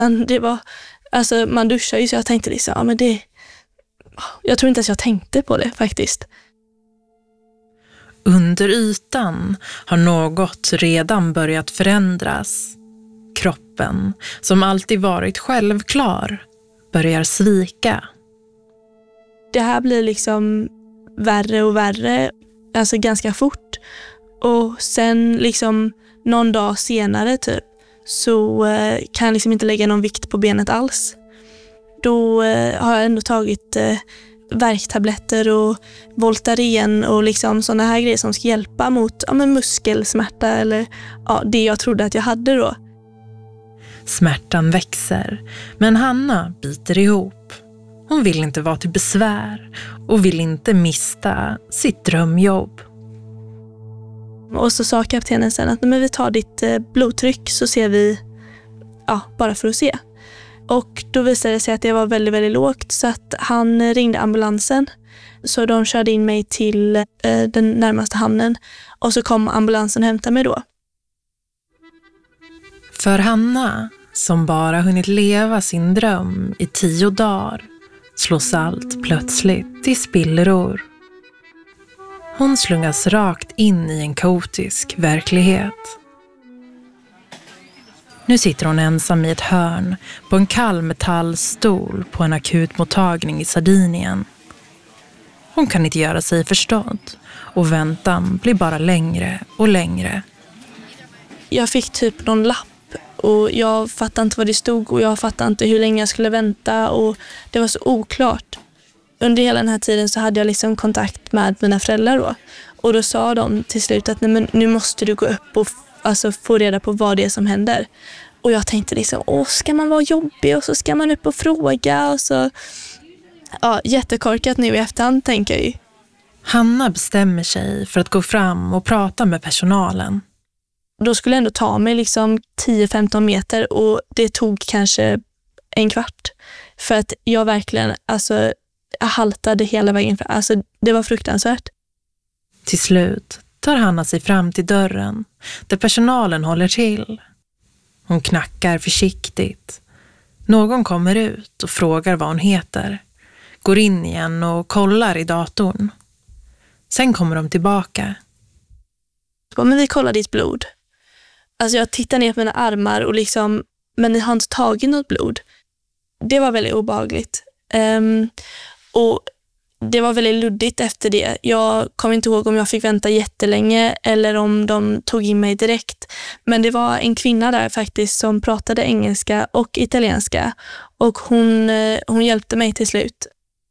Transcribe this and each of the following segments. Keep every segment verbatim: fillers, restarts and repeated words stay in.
Men det var, alltså man duschar ju så jag tänkte liksom, ja men det, jag tror inte ens jag tänkte på det faktiskt. Under ytan har något redan börjat förändras. Kroppen, som alltid varit självklar, börjar svika. Det här blir liksom värre och värre, alltså ganska fort. Och sen liksom någon dag senare typ så eh, kan jag liksom inte lägga någon vikt på benet alls. Då eh, har jag ändå tagit eh, värktabletter och Voltaren och liksom sådana här grejer som ska hjälpa mot ja, men muskelsmärta eller ja, det jag trodde att jag hade då. Smärtan växer, men Hanna biter ihop. Hon vill inte vara till besvär och vill inte mista sitt drömjobb. Och så sa kaptenen sen att men vi tar ditt eh, blodtryck så ser vi, ja, bara för att se. Och då visade det sig att det var väldigt, väldigt lågt så att han ringde ambulansen. Så de körde in mig till eh, den närmaste hamnen och så kom ambulansen och hämtade mig då. För Hanna, som bara hunnit leva sin dröm i tio dagar, slås allt plötsligt till spillror. Hon slungas rakt in i en kaotisk verklighet. Nu sitter hon ensam i ett hörn på en kall metallstol på en akutmottagning i Sardinien. Hon kan inte göra sig förstådd och väntan blir bara längre och längre. Jag fick typ någon lapp och jag fattade inte vad det stod och jag fattade inte hur länge jag skulle vänta och det var så oklart. Under hela den här tiden så hade jag liksom kontakt med mina föräldrar då. Och då sa de till slut att nej, men nu måste du gå upp och alltså, få reda på vad det är som händer. Och jag tänkte liksom, åh ska man vara jobbig och så ska man upp och fråga och så. Ja, jättekorkat nu i efterhand tänker jag ju. Hanna bestämmer sig för att gå fram och prata med personalen. Då skulle jag ändå ta mig liksom tio femton meter och det tog kanske en kvart. För att jag verkligen, alltså jag haltade hela vägen fram. Alltså det var fruktansvärt. Till slut tar Hanna sig fram till dörren där personalen håller till. Hon knackar försiktigt. Någon kommer ut och frågar vad hon heter. Går in igen och kollar i datorn. Sen kommer de tillbaka. Men vi kollar ditt blod. Alltså jag tittar ner på mina armar och liksom, men ni har inte tagit något blod. Det var väldigt obehagligt. Um, och det var väldigt luddigt efter det. Jag kommer inte ihåg om jag fick vänta jättelänge eller om de tog in mig direkt. Men det var en kvinna där faktiskt som pratade engelska och italienska. Och hon, hon hjälpte mig till slut.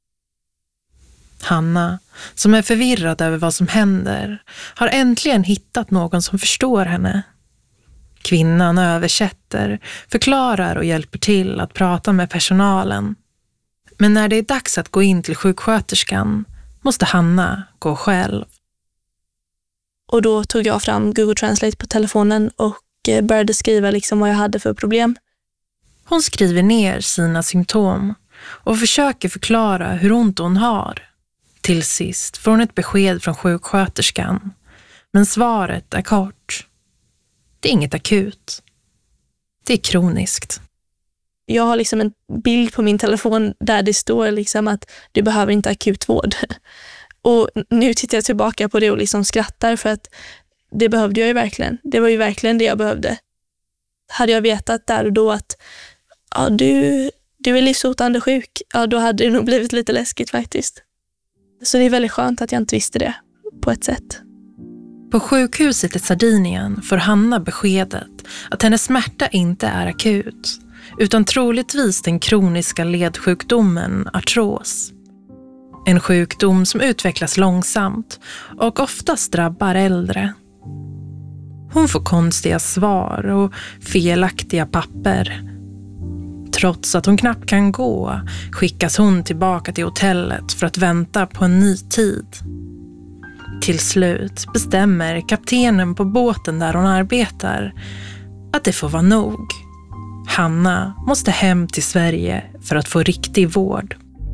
Hanna, som är förvirrad över vad som händer, har äntligen hittat någon som förstår henne. Kvinnan översätter, förklarar och hjälper till att prata med personalen. Men när det är dags att gå in till sjuksköterskan måste Hanna gå själv. Och då tog jag fram Google Translate på telefonen och började skriva liksom vad jag hade för problem. Hon skriver ner sina symptom och försöker förklara hur ont hon har. Till sist får hon ett besked från sjuksköterskan. Men svaret är kort. Det är inget akut. Det är kroniskt. Jag har liksom en bild på min telefon där det står liksom att du behöver inte akut vård. Och nu tittar jag tillbaka på det och liksom skrattar för att det behövde jag ju verkligen. Det var ju verkligen det jag behövde. Hade jag vetat där och då att ja, du, du är livshotande sjuk, ja, då hade det nog blivit lite läskigt faktiskt. Så det är väldigt skönt att jag inte visste det på ett sätt. På sjukhuset i Sardinien får Hanna beskedet att hennes smärta inte är akut, utan troligtvis den kroniska ledsjukdomen artros. En sjukdom som utvecklas långsamt och oftast drabbar äldre. Hon får konstiga svar och felaktiga papper. Trots att hon knappt kan gå skickas hon tillbaka till hotellet för att vänta på en ny tid. Till slut bestämmer kaptenen på båten där hon arbetar att det får vara nog. Hanna måste hem till Sverige för att få riktig vård.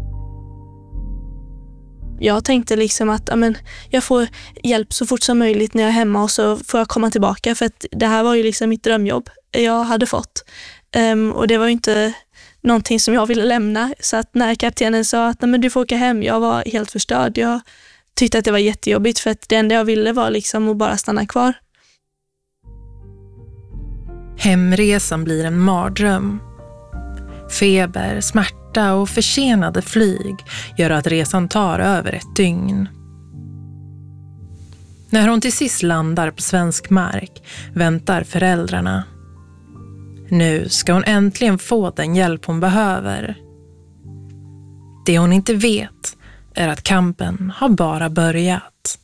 Jag tänkte liksom att amen, jag får hjälp så fort som möjligt när jag är hemma och så får jag komma tillbaka för att det här var ju liksom mitt drömjobb jag hade fått. Um, och det var ju inte någonting som jag ville lämna. Så att när kaptenen sa att nej, men du får åka hem, jag var helt förstörd. Jag tyckte att det var jättejobbigt för att det enda jag ville var liksom att bara stanna kvar. Hemresan blir en mardröm. Feber, smärta och försenade flyg gör att resan tar över ett dygn. När hon till sist landar på svensk mark väntar föräldrarna. Nu ska hon äntligen få den hjälp hon behöver. Det hon inte vet är att kampen har bara börjat.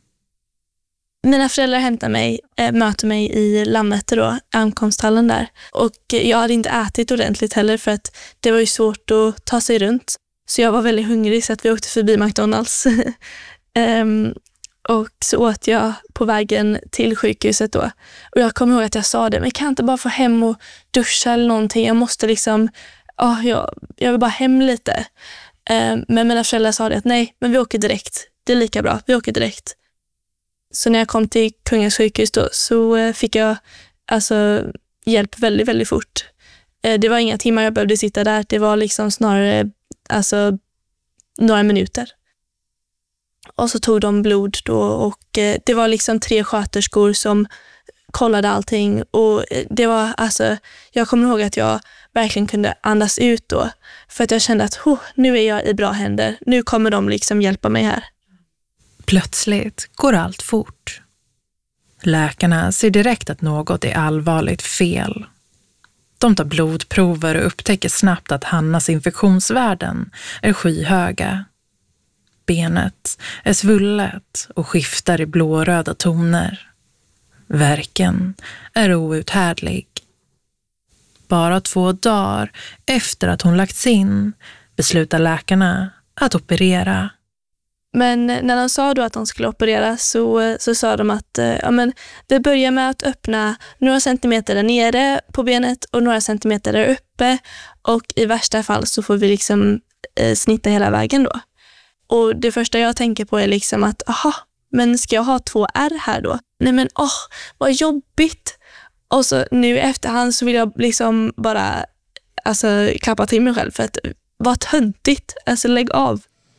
Mina föräldrar hämtar mig, äh, möter mig i Landvetter då, ankomsthallen där. Och jag hade inte ätit ordentligt heller för att det var ju svårt att ta sig runt. Så jag var väldigt hungrig så att vi åkte förbi McDonalds. um, och så åt jag på vägen till sjukhuset då. Och jag kommer ihåg att jag sa det, men jag kan inte bara få hem och duscha eller någonting. Jag måste liksom, oh, jag, jag vill bara hem lite. Um, men mina föräldrar sa det att nej, men vi åker direkt. Det är lika bra, vi åker direkt. Så när jag kom till Kungens sjukhus då så fick jag alltså hjälp väldigt, väldigt fort. Det var inga timmar jag behövde sitta där. Det var liksom snarare alltså, några minuter. Och så tog de blod då och det var liksom tre sköterskor som kollade allting. Och det var alltså, jag kommer ihåg att jag verkligen kunde andas ut då. För att jag kände att oh, nu är jag i bra händer. Nu kommer de liksom hjälpa mig här. Plötsligt går allt fort. Läkarna ser direkt att något är allvarligt fel. De tar blodprover och upptäcker snabbt att Hannas infektionsvärden är skyhöga. Benet är svullet och skiftar i blåröda toner. Värken är outhärdlig. Bara två dagar efter att hon lagts in beslutar läkarna att operera. Men när de sa då att de skulle operera så, så sa de att ja, men det börjar med att öppna några centimeter där nere på benet och några centimeter där uppe. Och i värsta fall så får vi liksom eh, snitta hela vägen då. Och det första jag tänker på är liksom att aha, men ska jag ha två ärr här då? Nej men åh, vad jobbigt. Och så nu i efterhand så vill jag liksom bara alltså klappa till mig själv för att vad töntigt. Alltså lägg av.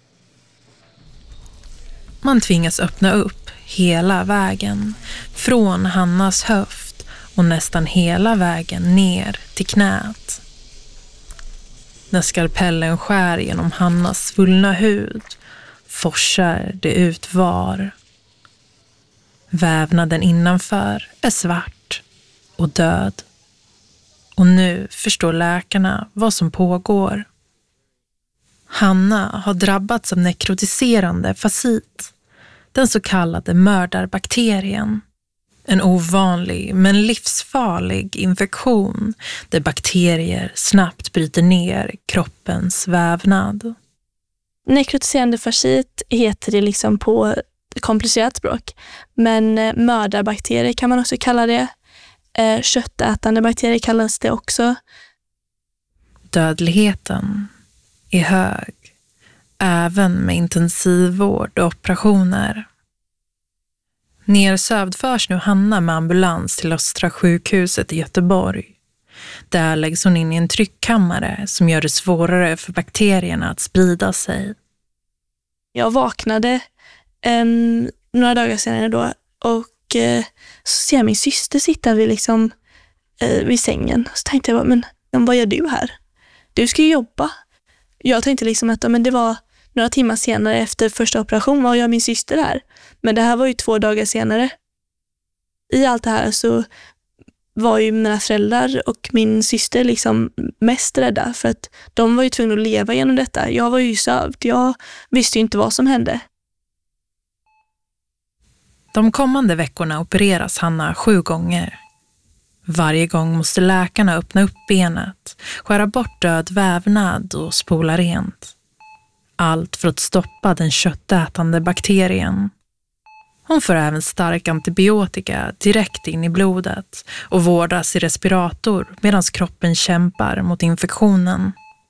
Man tvingas öppna upp hela vägen, från Hannas höft och nästan hela vägen ner till knät. När skalpellen skär genom Hannas svullna hud forsar det ut var. Vävnaden innanför är svart och död. Och nu förstår läkarna vad som pågår. Hanna har drabbats av nekrotiserande fasit, den så kallade mördarbakterien. En ovanlig men livsfarlig infektion där bakterier snabbt bryter ner kroppens vävnad. Nekrotiserande fasit heter det liksom på komplicerat språk, men mördarbakterier kan man också kalla det. Köttätande bakterier kallas det också. Dödligheten är hög, även med intensivvård och operationer. Nersövd förs nu Hanna med ambulans till Östra sjukhuset i Göteborg. Där läggs hon in i en tryckkammare som gör det svårare för bakterierna att sprida sig. Jag vaknade um, några dagar senare då och uh, så ser jag min syster sitta vid, liksom, uh, vid sängen. Så tänkte jag, men, men vad gör du här? Du ska ju jobba. Jag tänkte liksom att men det var några timmar senare efter första operation, var jag min syster här. Men det här var ju två dagar senare. I allt det här så var ju mina föräldrar och min syster liksom mest rädda för att de var ju tvungna att leva genom detta. Jag var ju sövd. Jag visste ju inte vad som hände. De kommande veckorna opereras Hanna sju gånger. Varje gång måste läkarna öppna upp benet, skära bort död vävnad och spola rent. Allt för att stoppa den köttätande bakterien. Hon får även stark antibiotika direkt in i blodet och vårdas i respirator medan kroppen kämpar mot infektionen.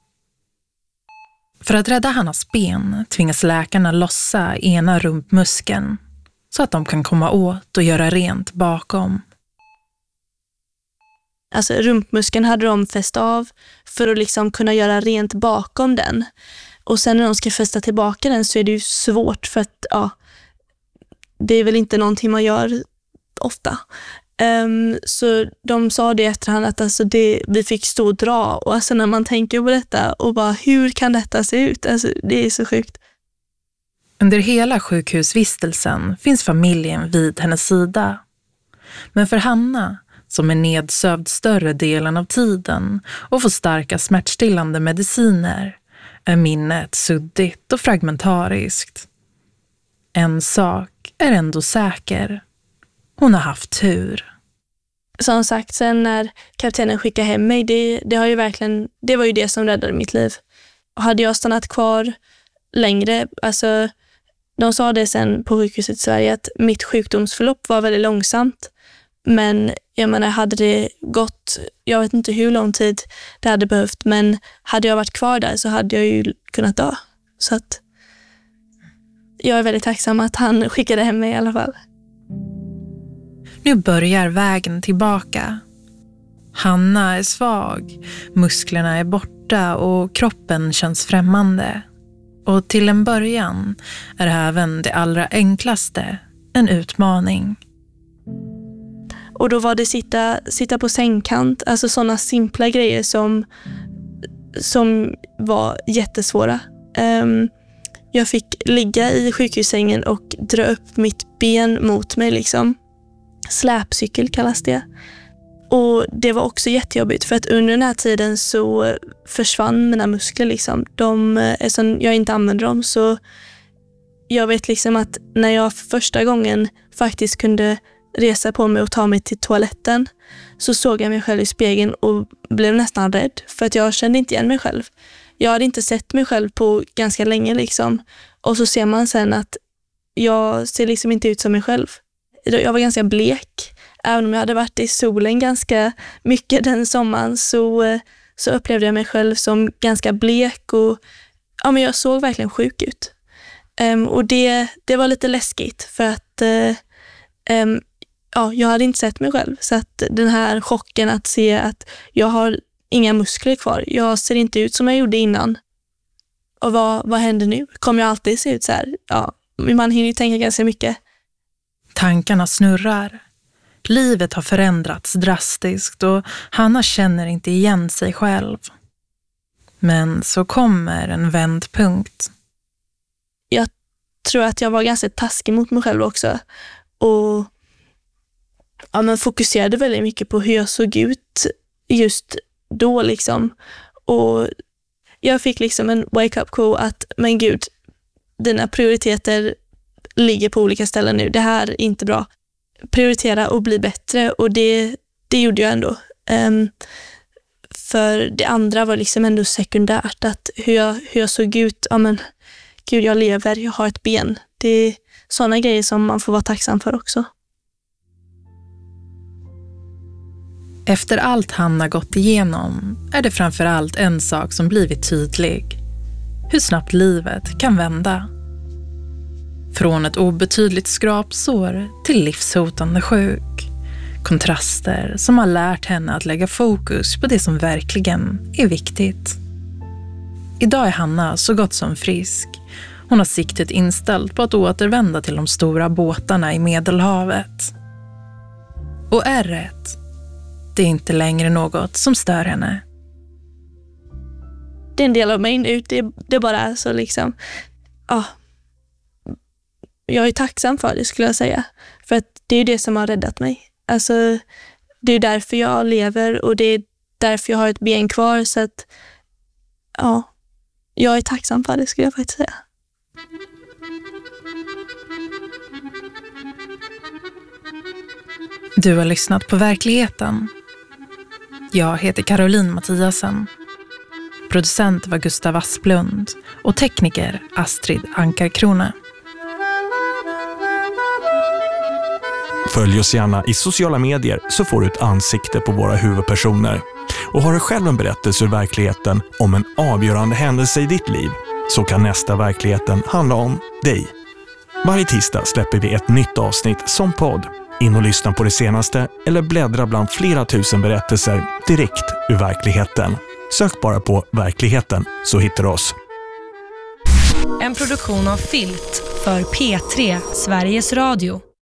För att rädda Hannas ben tvingas läkarna lossa ena rumpmuskeln så att de kan komma åt och göra rent bakom. Alltså rumpmuskeln hade de fäst av för att liksom kunna göra rent bakom den. Och sen när de ska fästa tillbaka den så är det ju svårt för att ja, det är väl inte någonting man gör ofta. Um, så de sa det efterhand att alltså det, vi fick stå och dra. Och alltså när man tänker på detta och bara hur kan detta se ut? Alltså det är så sjukt. Under hela sjukhusvistelsen finns familjen vid hennes sida. Men för Hanna, som är nedsövd större delen av tiden och får starka smärtstillande mediciner, är minnet suddigt och fragmentariskt. En sak är ändå säker. Hon har haft tur. Som sagt, sen när kaptenen skickade hem mig, det, det, har ju verkligen, det var ju det som räddade mitt liv. Och hade jag stannat kvar längre, alltså de sa det sen på sjukhuset i Sverige att mitt sjukdomsförlopp var väldigt långsamt. Men jag menar, hade det gått, jag vet inte hur lång tid det hade behövt, men hade jag varit kvar där så hade jag ju kunnat dö. Så att jag är väldigt tacksam att han skickade hem mig i alla fall. Nu börjar vägen tillbaka. Hanna är svag, musklerna är borta och kroppen känns främmande. Och till en början är även det allra enklaste en utmaning. Och då var det sitta, sitta på sängkant, alltså sådana simpla grejer som, som var jättesvåra. Um, jag fick ligga i sjukhussängen och dra upp mitt ben mot mig liksom. Släpcykel kallas det. Och det var också jättejobbigt för att under den här tiden så försvann mina muskler liksom. De, eftersom jag inte använde dem så jag vet liksom att när jag för första gången faktiskt kunde resa på mig och ta mig till toaletten så såg jag mig själv i spegeln och blev nästan rädd för att jag kände inte igen mig själv. Jag hade inte sett mig själv på ganska länge liksom. Och så ser man sen att jag ser liksom inte ut som mig själv. Jag var ganska blek. Även om jag hade varit i solen ganska mycket den sommaren så, så upplevde jag mig själv som ganska blek och ja, men jag såg verkligen sjuk ut. Um, och det, det var lite läskigt för att uh, um, ja, jag hade inte sett mig själv. Så att den här chocken att se att jag har inga muskler kvar. Jag ser inte ut som jag gjorde innan. Och vad, vad händer nu? Kommer jag alltid se ut så här? Ja, man hinner ju tänka ganska mycket. Tankarna snurrar. Livet har förändrats drastiskt och Hanna känner inte igen sig själv. Men så kommer en vändpunkt. Jag tror att jag var ganska taskig mot mig själv också. Och ja, men fokuserade väldigt mycket på hur jag såg ut just då liksom. Och jag fick liksom en wake-up call att men gud, dina prioriteter ligger på olika ställen nu. Det här är inte bra. Prioritera och bli bättre och det, det gjorde jag ändå. Um, för det andra var liksom ändå sekundärt att hur jag, hur jag såg ut, ja men gud jag lever, jag har ett ben. Det är sådana grejer som man får vara tacksam för också. Efter allt Hanna gått igenom är det framförallt en sak som blivit tydlig. Hur snabbt livet kan vända. Från ett obetydligt skrapsår till livshotande sjuk. Kontraster som har lärt henne att lägga fokus på det som verkligen är viktigt. Idag är Hanna så gott som frisk. Hon har siktet inställt på att återvända till de stora båtarna i Medelhavet. Och ärret, det är inte längre något som stör henne. Det är en del av mig nu, det, det bara är så liksom. Ja. Jag är tacksam för det skulle jag säga. För att det är det som har räddat mig. Alltså, det är därför jag lever och det är därför jag har ett ben kvar. Så att, ja, jag är tacksam för det skulle jag faktiskt säga. Du har lyssnat på Verkligheten. Jag heter Caroline Mattiasen. Producent var Gustav Asplund och tekniker Astrid Ankarkrona. Följ oss gärna i sociala medier så får du ett ansikte på våra huvudpersoner. Och har du själv en berättelse ur verkligheten om en avgörande händelse i ditt liv så kan nästa Verkligheten handla om dig. Varje tisdag släpper vi ett nytt avsnitt som podd. In och lyssna på det senaste eller bläddra bland flera tusen berättelser direkt ur verkligheten. Sök bara på verkligheten så hittar du oss. En produktion av Filt för P tre Sveriges Radio.